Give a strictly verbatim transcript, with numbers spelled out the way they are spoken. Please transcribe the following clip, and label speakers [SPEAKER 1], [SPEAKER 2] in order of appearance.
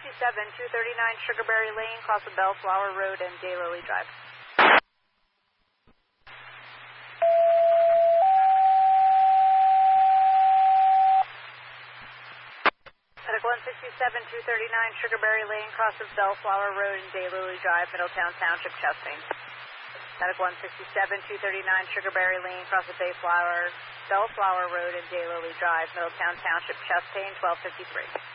[SPEAKER 1] sixty-seven, two thirty-nine Sugarberry Lane, cross of Bellflower Road and Daylily Drive. Medic one sixty-seven, two thirty-nine Sugarberry Lane, cross of Bellflower Road and Daylily Drive, Middletown Township, chest pain. Medic one sixty-seven, two thirty-nine Sugarberry Lane, cross of Bayflower, Bellflower Road and Daylily Drive, Middletown Township, chest pain, twelve fifty-three.